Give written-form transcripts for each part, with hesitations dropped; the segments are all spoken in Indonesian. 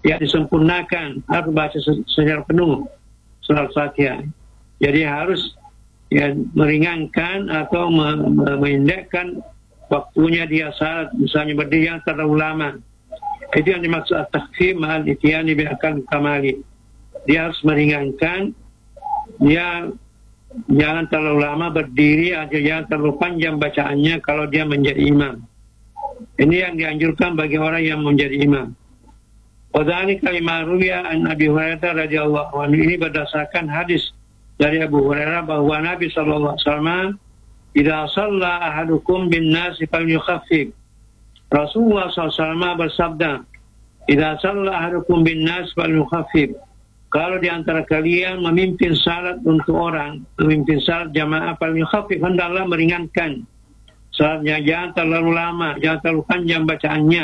ya disempurnakan, harus baca secara penuh surah Al-Fatihah. Jadi harus ya meringankan atau memendekkan waktunya dia salat, misalnya berdiri yang terlalu lama. Itu yang dimaksud at-takhfif ma'al ityani bi akal kamali. Dia harus meringankan, dia jangan terlalu lama berdiri, atau jangan terlalu panjang bacaannya kalau dia menjadi imam. Ini yang dianjurkan bagi orang yang menjadi imam. Wadhalika lima ruwiya an Abi Hurairah radhiyallahu anhu, ini berdasarkan hadis dari Abu Hurairah bahwa Nabi sallallahu alaihi wasallam, "Idza shalla ahadukum bin nasi falyukhaffif." Rasulullah SAW bersabda, "Idza shalla ahadukum bin nasi falyukhaffif." Kalau di antara kalian memimpin salat untuk orang, memimpin salat jamaah, falyukhaffif, hendaklah meringankan salatnya, jangan terlalu lama, jangan terlalu panjang bacaannya.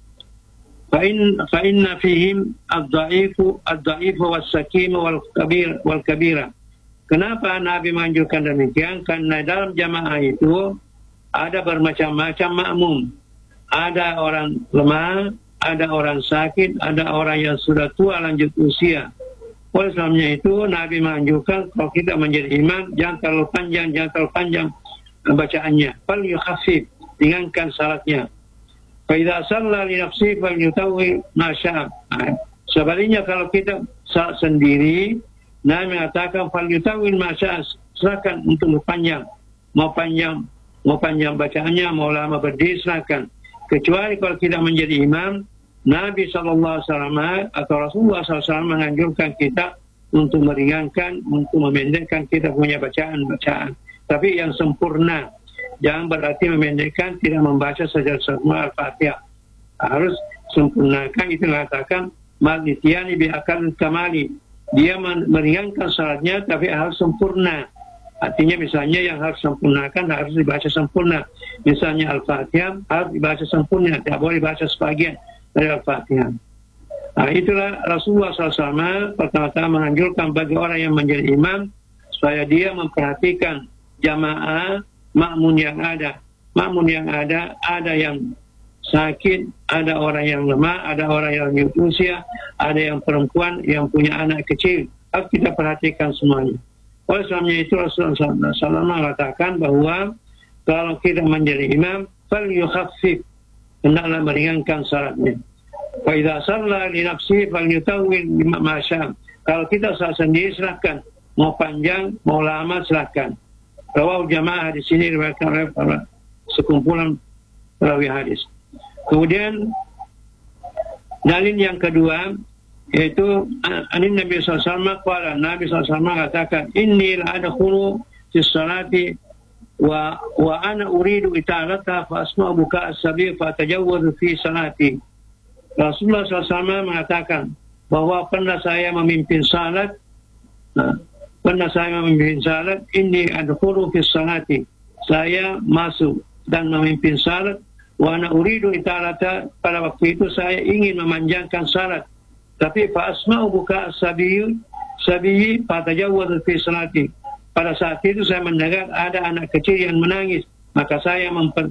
Fa inna fihim ad-dha'ifu was-sakim wal-kabira. Kenapa Nabi menganjurkan demikian? Karena dalam jamaah itu ada bermacam-macam makmum. Ada orang lemah, ada orang sakit, ada orang yang sudah tua lanjut usia. Oleh sebabnya itu Nabi menganjurkan kalau kita menjadi imam, jangan terlalu panjang bacaannya. Fal yukhaffif, ringankan salatnya. Fa idza shalla li nafsihi fal yutawwi ma syaa. Sebaliknya kalau kita salat sendiri, Nabi mengatakan fal yutawwi ma syaa, silakan untuk mau panjang bacaannya, mau lama berdiri silakan. Kecuali kalau kita menjadi imam, Nabi SAW atau Rasulullah SAW menganjurkan kita untuk meringankan, untuk memendekkan kita punya bacaan-bacaan. Tapi yang sempurna. Jangan berarti memendekkan, tidak membaca saja semua Al-Fatihah. Harus sempurnakan, itu mengatakan ma'al-ityani bi akal kamali. Dia meringankan salatnya, tapi harus sempurna. Artinya misalnya yang harus sempurnakan harus dibaca sempurna. Misalnya Al-Fatihah harus dibaca sempurna, tidak boleh dibaca sebagian dari Al-Fatihah. Nah, itulah Rasulullah SAW pertama-tama menganjurkan bagi orang yang menjadi imam supaya dia memperhatikan jamaah makmun yang ada. Makmun yang ada yang sakit, ada orang yang lemah, ada orang yang lanjut usia, ada yang perempuan yang punya anak kecil. Harus kita perhatikan semuanya. Oleh sebabnya itu Rasulullah SAW mengatakan bahwa kalau kita menjadi imam, fal yukhaffif, hendaklah meringankan salatnya. Wa idza shalla li nafsihi fal yutawwil ma syaa. Kalau kita salat sendiri silakan, mau panjang, mau lama silakan. Rawahu jamaah, di sini diriwayatkan oleh para sekumpulan perawi hadis. Kemudian dalil yang kedua yaitu Nabi SAW qala, Nabi SAW mengatakan, "Inni la adkhulu fi sholati wa ana uridu italata fa asma'u buka as-sabi fa tajawwadu fi salati." Rasulullah SAW mengatakan bahwa pernah saya memimpin salat, inni adkhulu fi sholati, saya masuk dan memimpin salat, wa ana uridu italata, pada waktu itu saya ingin memanjangkan salat, tapi fa asma'u buka as-sabi fa tajawwadu fi salati. Pada saat itu saya mendengar ada anak kecil yang menangis, maka saya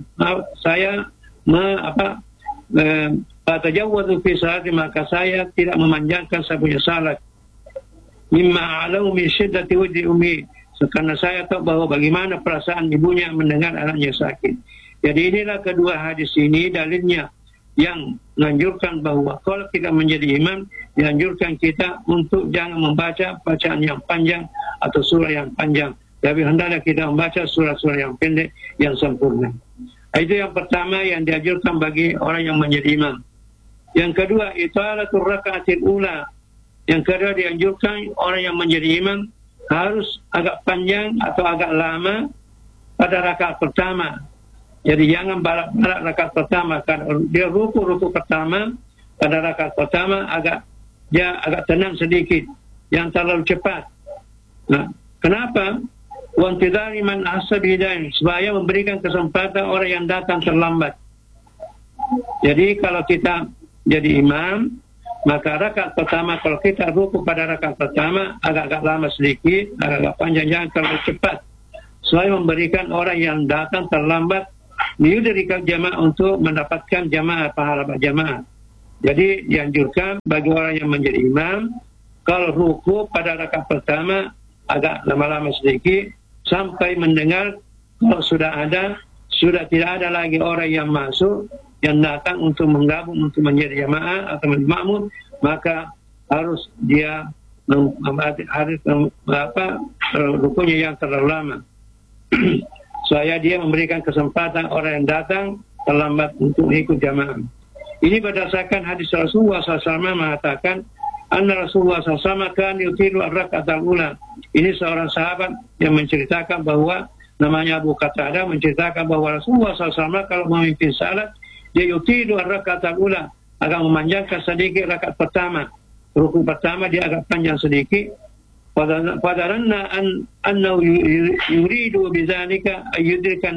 fatajawwadu fi salati, maka saya tidak memanjangkan saya punya salat. Mimma alau min syiddati wajhi ummi, karena saya tahu bahwa bagaimana perasaan ibunya mendengar anaknya sakit. Jadi inilah kedua hadis ini dalilnya yang menganjurkan bahwa kalau kita menjadi imam, dianjurkan kita untuk jangan membaca bacaan yang panjang atau surah yang panjang, tapi hendaknya kita membaca surah-surah yang pendek yang sempurna. Itu yang pertama yang dianjurkan bagi orang yang menjadi imam. Yang kedua, italatul raka'atil ula. Yang kedua dianjurkan orang yang menjadi imam harus agak panjang atau agak lama pada rakaat pertama. Jadi jangan balak-balak rakaat pertama. Kalau dia ruku pertama, pada rakaat pertama dia agak tenang sedikit, yang terlalu cepat. Nah, kenapa? Wantidari man asabidain, supaya memberikan kesempatan orang yang datang terlambat. Jadi kalau kita jadi imam, maka rakaat pertama, kalau kita ruku pada rakaat pertama agak-agak lama sedikit, agak panjang, jangan terlalu cepat, supaya memberikan orang yang datang terlambat yudrikal jamaah, untuk mendapatkan jamaah, pahala jamaah. Jadi dianjurkan bagi orang yang menjadi imam, kalau ruku pada rakaat pertama agak lama-lama sedikit sampai mendengar kalau sudah tidak ada lagi orang yang masuk, yang datang untuk menggabung untuk menjadi jamaah atau menjadi makmum, maka harus dia rukunya yang terlalu lama. Supaya dia memberikan kesempatan orang yang datang terlambat untuk ikut jamaah. Ini berdasarkan hadis Rasulullah SAW mengatakan, anna Rasulullah SAW kan yutilu ar-rak'at al-ula. Ini seorang sahabat yang menceritakan bahwa, namanya Abu Qatadah, menceritakan bahwa Rasulullah SAW kalau memimpin salat, dia yutilu ar-rak'at al-ula, agak memanjangkan sedikit rakaat pertama. Rukuk pertama dia agak panjang sedikit. Fadaranna annahu yuridu bizalika ayyudrikan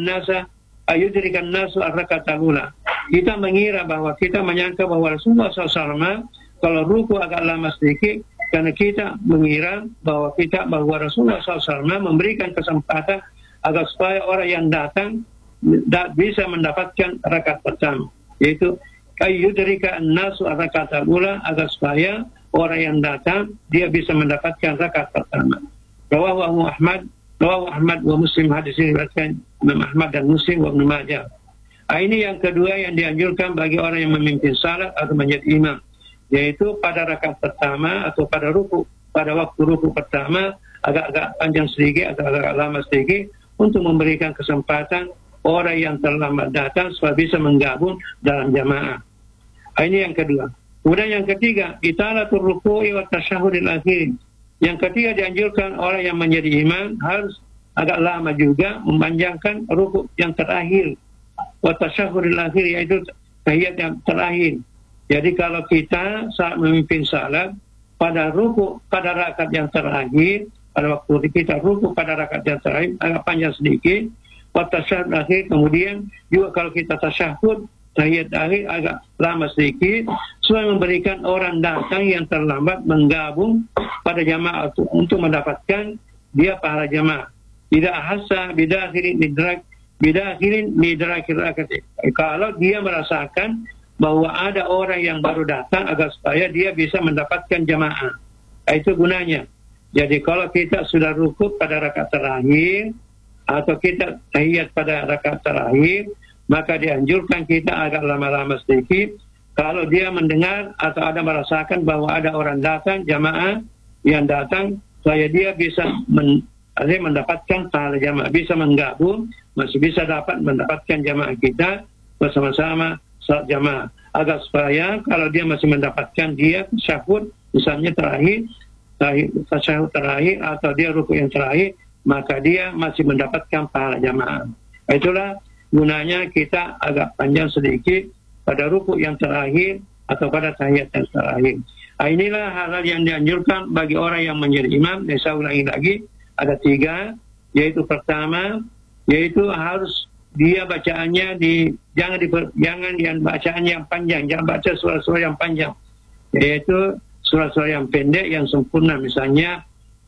nasu ar-rak'at al-ula. Kita mengira bahwa, kita menyangka bahwa Rasulullah SAW kalau ruku agak lama sedikit, karena kita mengira bahwa Rasulullah SAW memberikan kesempatan agar supaya orang yang datang bisa mendapatkan rakaat pertama, yaitu ayyudrika an-nasu ar-rak'at al-ula, agar supaya orang yang datang dia bisa mendapatkan rakaat pertama. Rawahu Ahmad wa Muslim, hadis ini diriwayatkan Imam Ahmad dan Muslim wa Ibnu Majah. Ini yang kedua yang dianjurkan bagi orang yang memimpin salat atau menjadi imam, yaitu pada rakaat pertama atau pada waktu ruku pertama agak-agak panjang sedikit atau agak lama sedikit untuk memberikan kesempatan orang yang terlambat datang supaya bisa menggabung dalam jamaah. Ini yang kedua. Kemudian yang ketiga, italatul ruku'i wa tasyahhudil akhir. Yang ketiga dianjurkan orang yang menjadi imam harus agak lama juga memanjangkan ruku yang terakhir. Wa tasyahhudil akhir, yaitu tahiyat yang terakhir. Jadi kalau kita saat memimpin salat pada rakaat yang terakhir, pada waktu kita ruku pada rakaat yang terakhir agak panjang sedikit, wa tasyahhud akhir, kemudian juga kalau kita tasyahud tahiyat akhir agak lama sedikit, supaya memberikan orang datang yang terlambat menggabung pada jamaah untuk mendapatkan dia pahala jamaah. Tidak hasa bidakhirin midrakir rakaat. Kalau dia merasakan bahwa ada orang yang baru datang agar supaya dia bisa mendapatkan jamaah, itu gunanya. Jadi kalau kita sudah rukuk pada rakaat terakhir atau kita tahiyat pada rakaat terakhir, maka dianjurkan kita agak lama-lama sedikit. Kalau dia mendengar atau ada merasakan bahwa ada orang datang, jamaah yang datang, supaya dia bisa mendapatkan pahala jamaah, bisa menggabung, masih bisa dapat mendapatkan jamaah kita bersama-sama salat jamaah, agar supaya kalau dia masih mendapatkan dia tasyahud misalnya tasyahud terakhir atau dia rukuk yang terakhir, maka dia masih mendapatkan pahala jamaah. Itulah gunanya kita agak panjang sedikit pada rukuk yang terakhir atau pada tahiyat yang terakhir. Inilah hal-hal yang dianjurkan bagi orang yang menjadi imam. Saya ulangi lagi, ada 3, yaitu pertama, yaitu harus dia bacaannya jangan yang bacaan yang panjang, jangan baca surah-surah yang panjang, yaitu surah-surah yang pendek yang sempurna, misalnya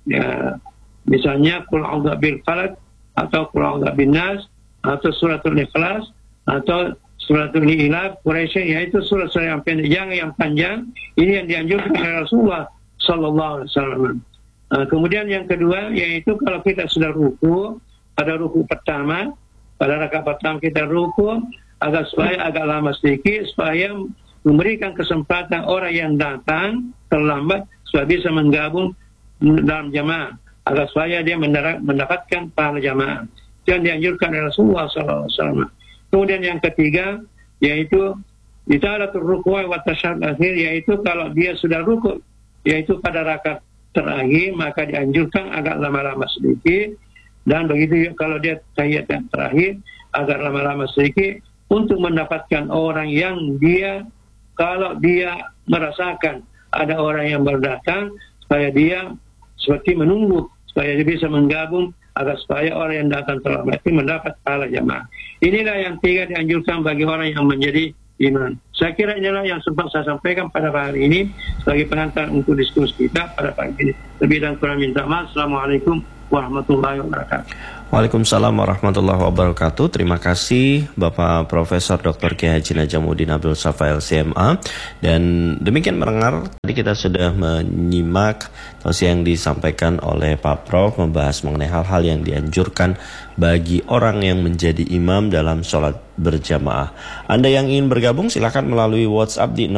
qul a'udzu bil falaq atau qul a'udzu bin nas atau suratul ikhlas atau suratul ilaf Quraisy, yaitu surah-surah yang pendek, jangan yang panjang. Ini yang dianjurkan oleh Rasulullah sallallahu alaihi wasallam. Kemudian yang kedua, yaitu kalau kita sudah ruku pada ruku pertama, pada rakaat pertama kita ruku supaya agak lama sedikit, supaya memberikan kesempatan orang yang datang terlambat supaya bisa menggabung dalam jamaah, agar supaya dia mendapatkan pahala jamaah. Yang dianjurkan oleh Rasulullah SAW. Kemudian yang ketiga, yaitu italatul ruku' wa tasyahhud akhir, yaitu kalau dia sudah ruku', yaitu pada rakaat terakhir, maka dianjurkan agak lama-lama sedikit, dan begitu kalau dia tahiyat yang terakhir agak lama-lama sedikit untuk mendapatkan orang yang kalau dia merasakan ada orang yang baru datang, supaya dia seperti menunggu supaya dia bisa menggabung, agar supaya orang yang datang terlambat itu mendapat pahala jamaah. Inilah yang 3 dianjurkan bagi orang yang menjadi imam. Saya kira inilah yang sempat saya sampaikan pada hari ini sebagai pengantar untuk diskusi kita pada pagi ini. Lebih dan kurang minta maaf. Assalamualaikum warahmatullahi wabarakatuh. Waalaikumsalam warahmatullahi wabarakatuh. Terima kasih Bapak Profesor Dr. Kiai Haji Najamuddin Abdul Shafa LCMA. Dan demikian mendengar, tadi kita sudah menyimak tausiah yang disampaikan oleh Pak Prof membahas mengenai hal-hal yang dianjurkan bagi orang yang menjadi imam dalam sholat berjamaah. Anda yang ingin bergabung silakan melalui WhatsApp di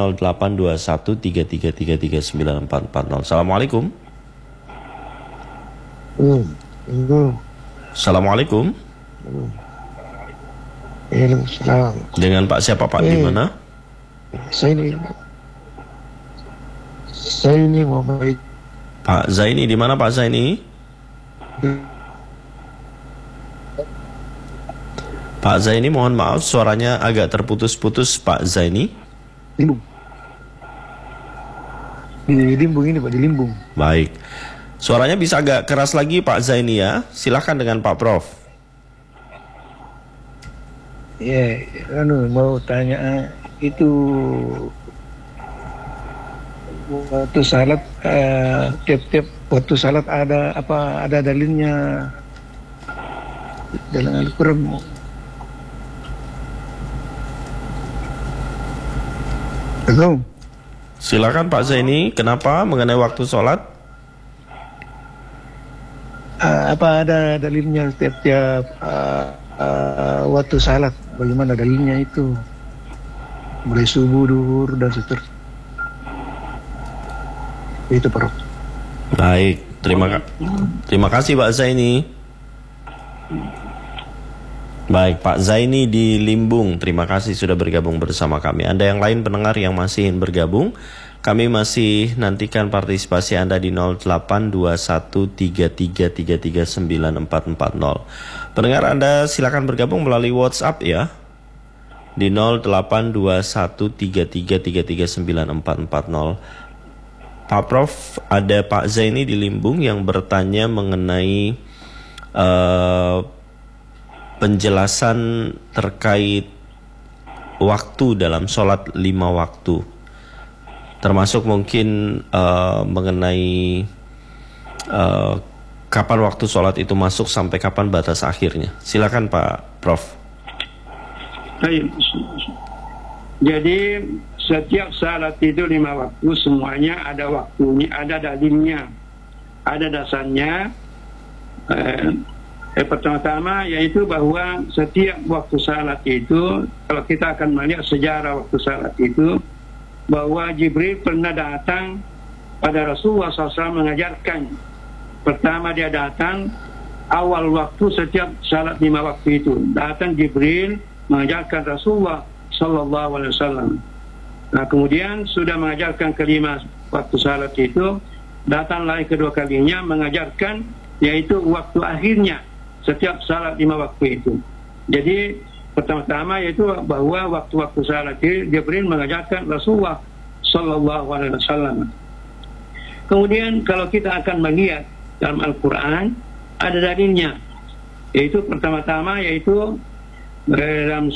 082133333944. Assalamualaikum. Assalamualaikum. Waalaikumsalam. Dengan Pak siapa Pak, di mana? Zaini Muhammad. Pak Zaini di mana Pak Zaini? Pak Zaini, mohon maaf suaranya agak terputus-putus Pak Zaini. Limbung. Di Limbung ini Pak, di Limbung. Baik. Suaranya bisa agak keras lagi Pak Zaini ya. Silakan dengan Pak Prof. Ya, mau tanya itu waktu salat, tiap-tiap waktu salat ada apa, ada dalilnya dalam Al-Quran? Silakan Pak Zaini, kenapa mengenai waktu sholat? Apa ada dalilnya tiap-tiap waktu salat? Bagaimana dalilnya itu? Mulai subuh, duhur, dan seterusnya. Itu Prof. Baik, terima kasih Pak Zaini. Baik, Pak Zaini di Limbung, terima kasih sudah bergabung bersama kami. Anda yang lain pendengar yang masih ingin bergabung, kami masih nantikan partisipasi Anda di 082133333944. Pendengar Anda silakan bergabung melalui WhatsApp ya, di 082133333944. Pak Prof, ada Pak Zaini di Limbung yang bertanya mengenai penjelasan terkait waktu dalam sholat 5 waktu, termasuk mungkin mengenai kapan waktu sholat itu masuk sampai kapan batas akhirnya. Silakan Pak Prof. Baik. Jadi setiap salat itu 5 waktu, semuanya ada waktunya, ada dalilnya, ada dasarnya. Pertama-tama yaitu bahwa setiap waktu salat itu, kalau kita akan melihat sejarah waktu salat itu, bahwa Jibril pernah datang pada Rasulullah SAW mengajarkan. Pertama dia datang awal waktu setiap salat 5 waktu itu, datang Jibril mengajarkan Rasulullah SAW. Nah, kemudian sudah mengajarkan kelima waktu salat itu, datang lagi kedua kalinya mengajarkan yaitu waktu akhirnya setiap salat 5 waktu itu. Jadi pertama-tama yaitu bahwa waktu-waktu salat itu Jibril mengajarkan Rasulullah SAW. Kemudian kalau kita akan melihat dalam Al-Quran ada dalilnya, yaitu pertama-tama yaitu dalam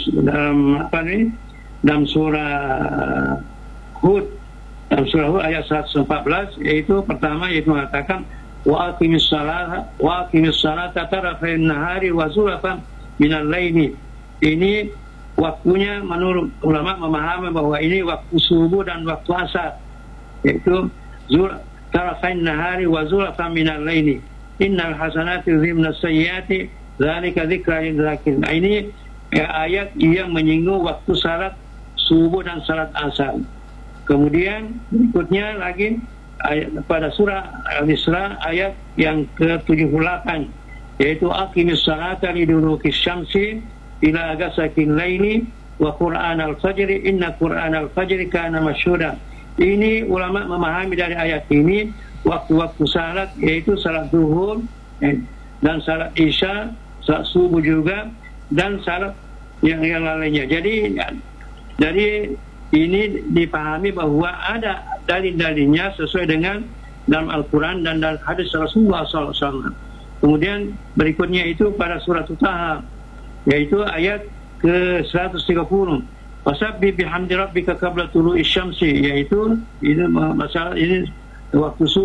surah Hud, dalam surah Hud ayat 114, yaitu pertama yaitu mengatakan wa aqimis salata tarafayn nahari wa zulfan minal laili. Ini waktunya menurut ulama memahami bahwa ini waktu subuh dan waktu asar, yaitu tarafayn nahari wa zulfan minal laili. Innal hasanati yudhibna sayyiati dzalika dzikra lil zakirin. Ini ayat yang menyinggung waktu salat subuh dan salat asar. Kemudian berikutnya lagi pada surah Al-Isra ayat yang ke-78, yaitu aqimis salata liduluki syamsi ila ghasaqil laili wa qur'an al-fajri inna qur'an al-fajri kana masyhuda. Ini ulama memahami dari ayat ini waktu-waktu salat, yaitu salat zuhur dan salat isya, salat subuh juga, dan salat yang lainnya. Jadi ini dipahami bahwa ada dalil-dalilnya sesuai dengan dalam Al-Quran dan dalam hadis Rasulullah SAW. Kemudian berikutnya itu pada surat Taha, yaitu ayat ke-130. Wasabbih bihamdi rabbika qabla tulu'i syamsi, yaitu ini masalah ini waktu subuh.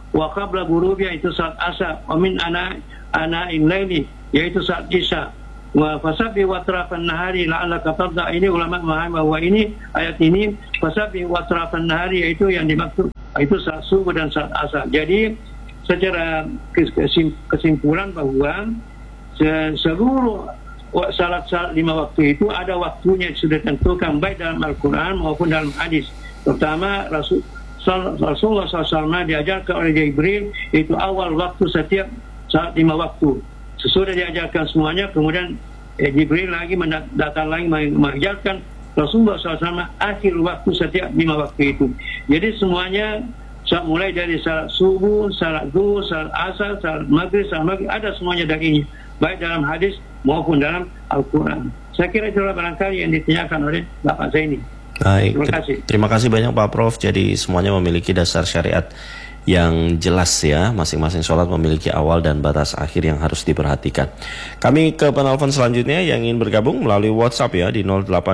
wa qabla ghurubiha itu saat asar, wa min ana'il laili yaitu saat isya, wa fasabbi wa atrafan nahari la'allaka tarda. Ini ulama memahami bahwa ini ayat ini fasabbi wa atrafan nahari yaitu yang dimaksud itu saat subuh dan saat asar. Jadi secara kesimpulan bahwa seluruh salat-salat 5 waktu itu ada waktunya yang sudah ditentukan baik dalam Al-Quran maupun dalam hadis. Pertama, Rasulullah SAW diajarkan oleh Jibril itu awal waktu setiap salat 5 waktu. Sesudah diajarkan semuanya, kemudian Jibril lagi datang lagi mengajarkan Rasulullah SAW akhir waktu setiap 5 waktu itu. Jadi semuanya mulai dari salat subuh, salat zuhur, salat asar, salat maghrib ada semuanya darinya, baik dalam hadis maupun dalam Al-Quran. Saya kira itulah barangkali yang ditanyakan oleh Bapak Zaini. Baik, terima kasih banyak Pak Prof. Jadi semuanya memiliki dasar syariat yang jelas ya. Masing-masing sholat memiliki awal dan batas akhir yang harus diperhatikan. Kami ke penelpon selanjutnya yang ingin bergabung melalui WhatsApp ya di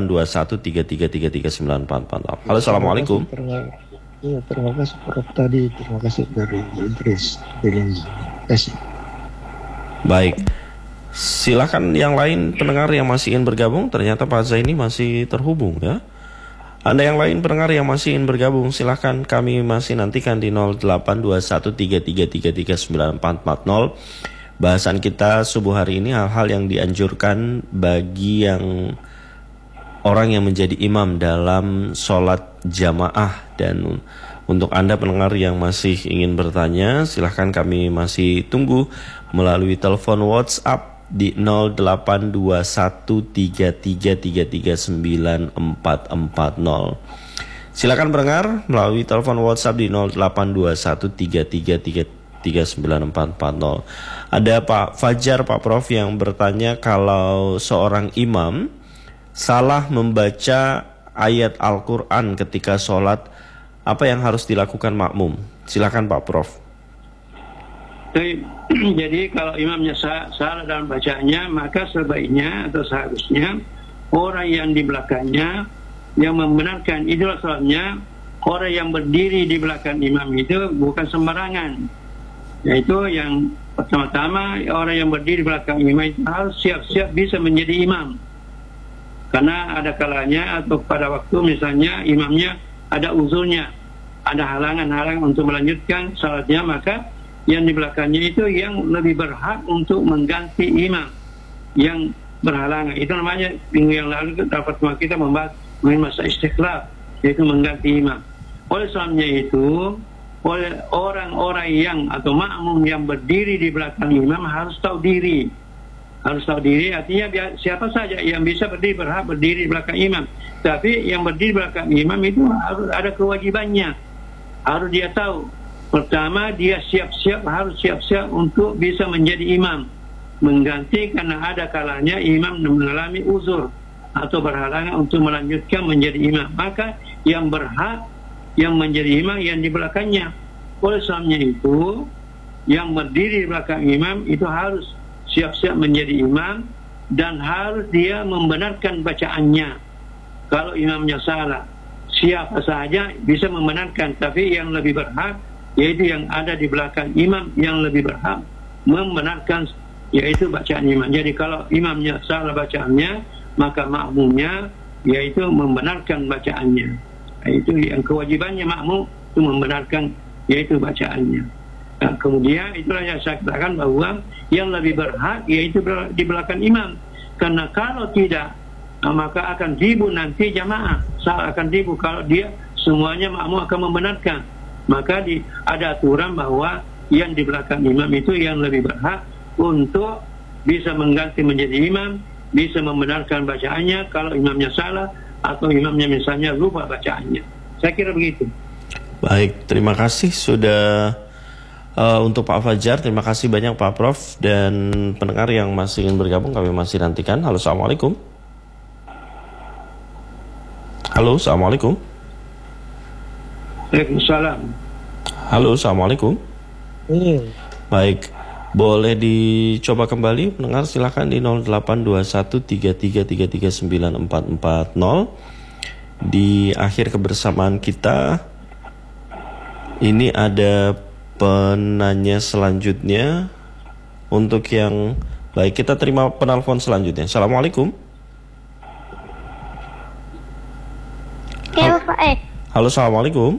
082133339444. Halo, assalamualaikum. Terima kasih Prof tadi. Terima kasih dari Idris. Terima kasih. Baik. Silakan yang lain pendengar yang masih ingin bergabung. Ternyata Pak Zaini masih terhubung ya. Anda yang lain pendengar yang masih ingin bergabung, silakan, kami masih nantikan di 082133339440. Bahasan kita subuh hari ini hal-hal yang dianjurkan bagi yang orang yang menjadi imam dalam sholat jamaah. Dan untuk Anda pendengar yang masih ingin bertanya, silahkan, kami masih tunggu melalui telepon WhatsApp di 082133339440. Silakan pendengar melalui telepon WhatsApp di 082133339440. Ada Pak Fajar, Pak Prof, yang bertanya kalau seorang imam salah membaca ayat Al-Quran ketika sholat, apa yang harus dilakukan makmum? Silakan Pak Prof. Jadi kalau imamnya salah dalam bacaannya, maka sebaiknya atau seharusnya orang yang di belakangnya yang membenarkan itulah sholatnya. Orang yang berdiri di belakang imam itu bukan sembarangan, yaitu yang pertama-tama orang yang berdiri di belakang imam itu harus siap-siap bisa menjadi imam. Karena ada kalanya atau pada waktu misalnya imamnya ada uzurnya, ada halangan-halangan untuk melanjutkan salatnya, maka yang di belakangnya itu yang lebih berhak untuk mengganti imam yang berhalangan. Itu namanya minggu yang lalu dapat kita membahas mengenai masa istikhlaf, yaitu mengganti imam. Oleh sebabnya itu, oleh orang-orang yang atau makmum yang berdiri di belakang imam harus tahu diri. Harus tahu diri artinya siapa saja yang bisa berdiri berhak berdiri di belakang imam. Tapi yang berdiri di belakang imam itu harus ada kewajibannya. Harus dia tahu. Pertama, dia harus siap-siap untuk bisa menjadi imam, mengganti karena ada kalanya imam mengalami uzur atau berhalangan untuk melanjutkan menjadi imam. Maka yang berhak yang menjadi imam yang di belakangnya. Oleh sebabnya itu, yang berdiri di belakang imam itu harus siap-siap menjadi imam dan harus dia membenarkan bacaannya. Kalau imamnya salah, siapa saja bisa membenarkan, tapi yang lebih berhak yaitu yang ada di belakang imam yang lebih berhak membenarkan yaitu bacaan imam. Jadi kalau imamnya salah bacaannya, maka makmumnya yaitu membenarkan bacaannya. Itu yang kewajibannya makmum itu membenarkan yaitu bacaannya. Nah, kemudian itulah yang saya katakan bahwa yang lebih berhak yaitu di belakang imam. Karena kalau tidak, maka akan ribu nanti jamaah. Salah akan ribu kalau dia semuanya makmum akan membenarkan. Maka ada aturan bahwa yang di belakang imam itu yang lebih berhak untuk bisa mengganti menjadi imam, bisa membenarkan bacaannya kalau imamnya salah atau imamnya misalnya lupa bacaannya. Saya kira begitu. Baik, terima kasih sudah untuk Pak Fajar. Terima kasih banyak Pak Prof. Dan pendengar yang masih ingin bergabung kami masih nantikan. Halo, assalamualaikum. Halo, assalamualaikum. Waalaikumsalam. Halo, assalamualaikum. Baik, boleh dicoba kembali pendengar, silakan di 08213333394440. Di akhir kebersamaan kita ini ada penanya selanjutnya. Untuk yang baik, kita terima penelpon selanjutnya. Assalamualaikum. Ya, Pak. Halo, assalamualaikum.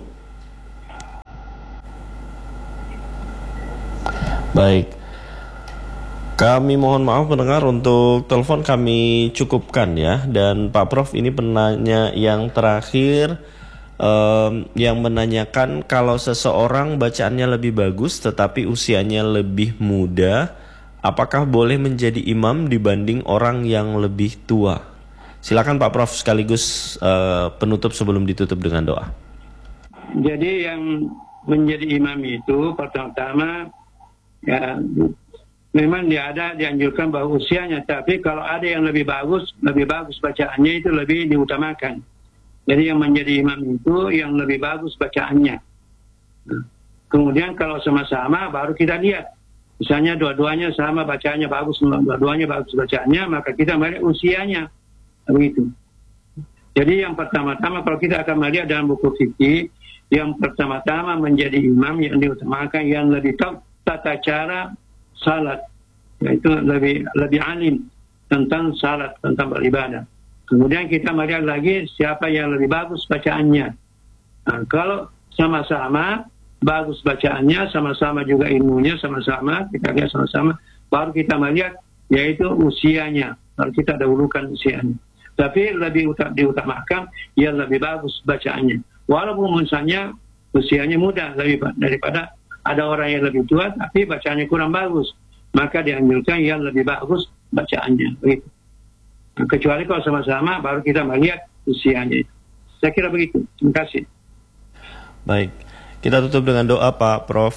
Baik, kami mohon maaf pendengar, untuk telepon kami cukupkan ya. Dan Pak Prof, ini penanya yang terakhir yang menanyakan kalau seseorang bacaannya lebih bagus tetapi usianya lebih muda, apakah boleh menjadi imam dibanding orang yang lebih tua? Silakan Pak Prof, sekaligus penutup sebelum ditutup dengan doa. Jadi yang menjadi imam itu pertama-tama ya, memang dianjurkan bahwa usianya, tapi kalau ada yang lebih bagus bacaannya itu lebih diutamakan. Jadi yang menjadi imam itu yang lebih bagus bacaannya. Kemudian kalau sama-sama baru kita lihat, misalnya dua-duanya sama bacaannya bagus, dua-duanya bagus bacaannya, maka kita melihat usianya, begitu. Jadi yang pertama-tama kalau kita akan melihat dalam buku fikih, yang pertama-tama menjadi imam yang diutamakan yang lebih tahu tata cara salat, yaitu lebih alim tentang salat, tentang beribadah. Kemudian kita melihat lagi siapa yang lebih bagus bacaannya. Nah, kalau sama-sama bagus bacaannya, sama-sama juga ilmunya, sama-sama kita lihat sama-sama, baru kita melihat yaitu usianya, baru kita dahulukan usianya. Tapi lebih diutamakan yang lebih bagus bacaannya. Walaupun misalnya usianya muda daripada ada orang yang lebih tua tapi bacaannya kurang bagus, maka dianjurkan yang lebih bagus bacaannya. Begitu. Nah, kecuali kalau sama-sama baru kita melihat usianya. Saya kira begitu. Terima kasih. Baik, kita tutup dengan doa Pak Prof.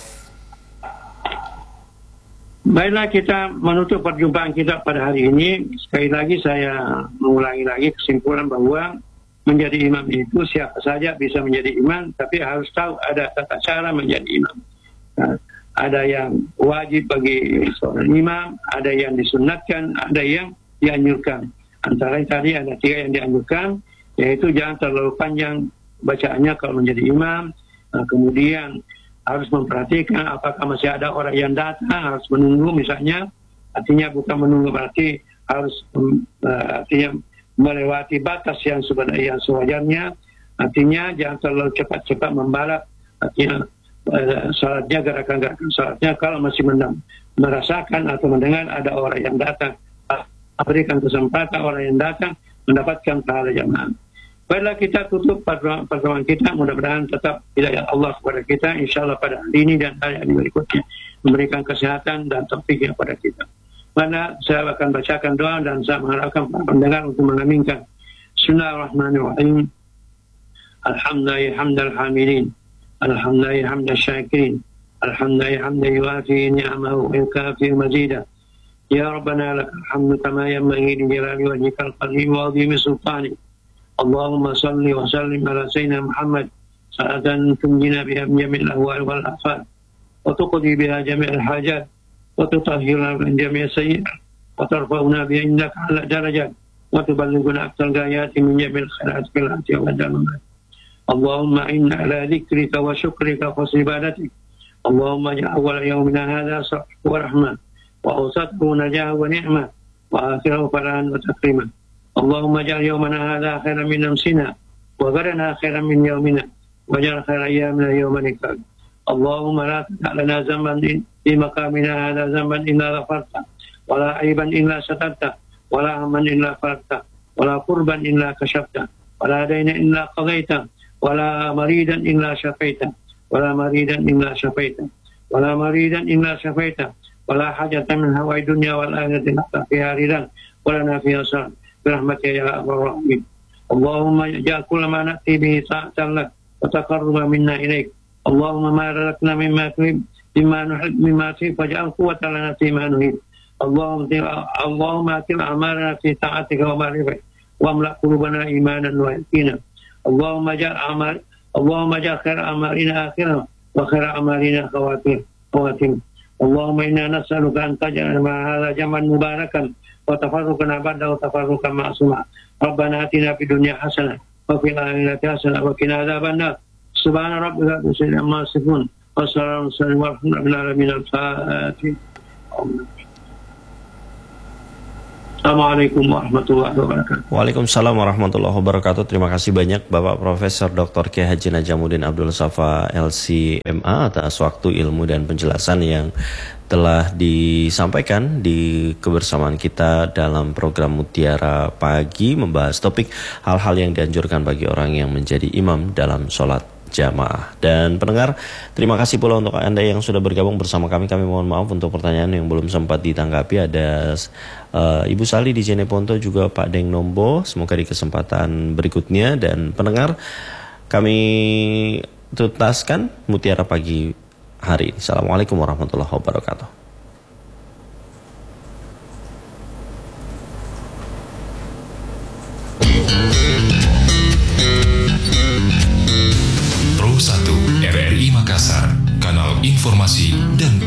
Baiklah, kita menutup perjumpaan kita pada hari ini. Sekali lagi saya mengulangi lagi kesimpulan bahwa menjadi imam itu siapa saja bisa menjadi imam, tapi harus tahu ada tata cara menjadi imam. Nah, ada yang wajib bagi seorang imam, ada yang disunatkan, ada yang dianjurkan. Antara tadi ada 3 yang dianjurkan, yaitu jangan terlalu panjang bacaannya kalau menjadi imam. Nah, kemudian harus memperhatikan apakah masih ada orang yang datang, harus menunggu misalnya. Artinya bukan menunggu berarti harus artinya melewati batas yang sebenarnya yang sewajarnya. Artinya jangan terlalu cepat-cepat membalap. Artinya salatnya, gerakan-gerakan salatnya kalau masih merasakan atau mendengar ada orang yang datang, berikan kesempatan orang yang datang mendapatkan pahala jamaah. Baiklah, kita tutup pertemuan kita. Mudah-mudahan tetap hidayah Allah kepada kita, insyaallah pada hari ini dan hari berikutnya, memberikan kesehatan dan taufik kepada kita. Mana saya akan bacakan doa dan saya mengharapkan para pendengar untuk mengaminkan. Bismillahirrahmanirrahim. Alhamdulillah hamdal hamidin, alhamdulillah hamdal syakirin, alhamdulillah hamdan yuafi ni'amahu wa yukafi mazidah. Ya Rabbana lakal hamdu kama yanbaghi li jalali wajhikal karim wa 'azimi sultanik. Allahumma salli wa sallim ala sayyidina Muhammad salatan tunjina biha min jami'il ahwal wal afat wa tuqdi biha jami'al hajat wa tutahhiruna min jami'is sayyi'at wa tarfa'una biha indaka 'ala darajat wa tuballighuna aqsal ghayati min jami'il khairat fil hayati wal mamat. Allahumma inna ala dhikrika wa syukrika wa ibadatik. Allahumma ja'al awwala yawmina hadha sabh wa rahmah وأوسطه نجاة ونعمة وآخره فلاحا وتكريما. اللهم اجعل يومنا هذا خيرا من أمسنا وغدنا خيرا من يومنا واجعل خير أيامنا يوم لقائك. اللهم لا تدع لنا ذنبا في مقامنا هذا ذنبا إلا غفرته ولا عيبا إلا سترته ولا هما إلا فرجته ولا قربا إلا كشفته ولا دينا إلا قضيته ولا مريدا إلا شفيته ولا مريدا إلا شفيته ولا مريدا إلا شفيته ولا حاجة من هواء الدنيا والآخرة نقطع فيها رضا ولنا فيها صلاة برحمتك يا أرحم الراحمين. اللهم اجعل كل ما نأتي به طاعة لك وتقربا منا إليك. اللهم ما رزقنا مما تحب مما تحب فاجعل قوة لنا فيما نحب. اللهم أتم أعمالنا في طاعتك ومعرفتك واملأ قلوبنا إيمانا ويقينا. اللهم اجعل خير أعمالنا آخرة وخير أعمالنا خواتيم. اللهم إنا نسألك أن تجعل مع هذا جمعا مباركا وتفرقنا بعده وتفرقا معصوما. ربنا آتنا في الدنيا حسنة وفي الآخرة حسنة وقنا عذاب النار. سبحان ربك رب العزة عما يصفون Wassalamualaikum warahmatullahi wabarakatuh. Assalamualaikum warahmatullahi wabarakatuh. Waalaikumsalam warahmatullahi wabarakatuh. Terima kasih banyak Bapak Profesor Dr. Kiai Haji Najamuddin Abdul Shafa LCMA atas waktu, ilmu, dan penjelasan yang telah disampaikan di kebersamaan kita dalam program Mutiara Pagi, membahas topik hal-hal yang dianjurkan bagi orang yang menjadi imam dalam sholat jamaah. Dan pendengar, terima kasih pula untuk Anda yang sudah bergabung bersama kami. Kami mohon maaf untuk pertanyaan yang belum sempat ditanggapi. Ada Ibu Sali di Jeneponto, juga Pak Deng Nombo. Semoga di kesempatan berikutnya. Dan pendengar, kami tuntaskan Mutiara Pagi hari ini. Assalamualaikum warahmatullahi wabarakatuh. Pro 1 RRI Makassar, kanal informasi dan